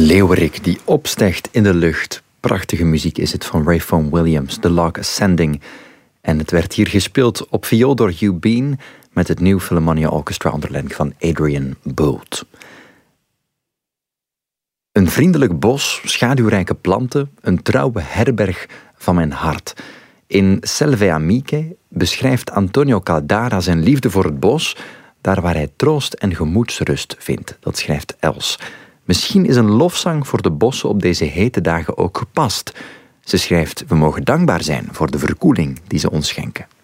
leeuwerik die opstijgt in de lucht. Prachtige muziek is het van Rayfone Williams, The Lark Ascending. En het werd hier gespeeld op viool door Hugh Bean met het New Philharmonia Orchestra onder leiding van Adrian Boult. Een vriendelijk bos, schaduwrijke planten, een trouwe herberg van mijn hart. In Selve Amiche beschrijft Antonio Caldara zijn liefde voor het bos, daar waar hij troost en gemoedsrust vindt. Dat schrijft Els. Misschien is een lofzang voor de bossen op deze hete dagen ook gepast. Ze schrijft: we mogen dankbaar zijn voor de verkoeling die ze ons schenken.